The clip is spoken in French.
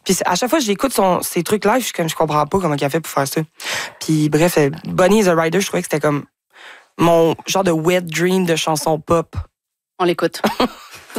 Puis à chaque fois que j'écoute ses trucs live, je comprends pas comment il a fait pour faire ça. Puis bref, Bonnie is a Rider, je trouvais que c'était comme mon genre de wet dream de chanson pop. On l'écoute.